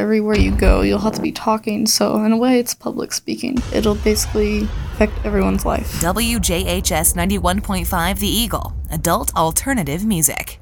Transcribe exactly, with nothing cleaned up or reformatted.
everywhere you go, you'll have to be talking. So in a way, it's public speaking. It'll basically affect everyone's life. W J H S ninety-one point five The Eagle, adult alternative music.